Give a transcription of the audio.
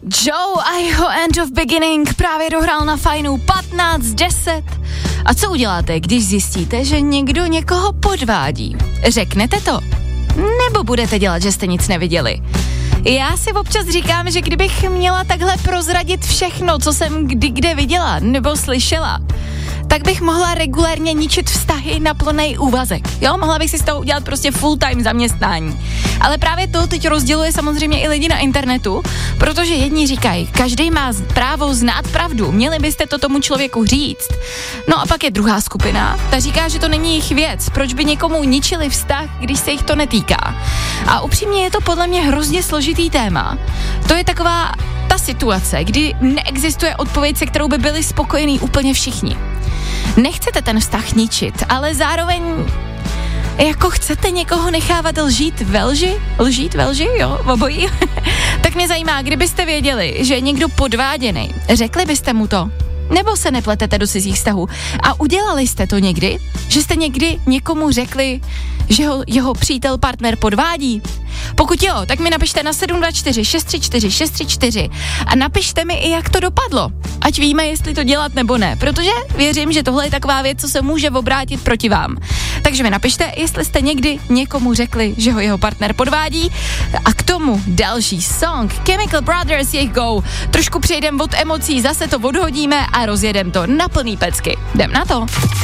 Joe a jeho End of Beginning právě dohrál na fajnu 15-10. A co uděláte, když zjistíte, že někdo někoho podvádí? Řeknete to? Nebo budete dělat, že jste nic neviděli? Já si občas říkám, že kdybych měla takhle prozradit všechno, co jsem kde viděla nebo slyšela, tak bych mohla regulérně ničit vztahy na plný úvazek. Jo, mohla bych si z toho udělat prostě full-time zaměstnání. Ale právě to teď rozděluje samozřejmě i lidi na internetu, protože jedni říkají, každý má právo znát pravdu, měli byste to tomu člověku říct. No a pak je druhá skupina, ta říká, že to není jejich věc, proč by někomu ničili vztah, když se jich to netýká. A upřímně je to podle mě hrozně složitý téma. To je taková ta situace, kdy neexistuje odpověď, se kterou by byli spokojení úplně všichni. Nechcete ten vztah ničit, ale zároveň jako chcete někoho nechávat lžít ve lži, jo, obojí. Tak mě zajímá, kdybyste věděli, že je někdo podváděný, řekli byste mu to? Nebo se nepletete do cizích vztahů? A udělali jste to někdy? Že jste někdy někomu řekli, že jeho přítel, partner podvádí? Pokud jo, tak mi napište na 724 634 634 a napište mi i, jak to dopadlo. Ať víme, jestli to dělat nebo ne, protože věřím, že tohle je taková věc, co se může obrátit proti vám. Takže mi napište, jestli jste někdy někomu řekli, že ho jeho partner podvádí. A k tomu další song Chemical Brothers, jejich Go. Trošku přejdem od emocí, zase to odhodíme a rozjedem to na plný pecky. Jdem na to.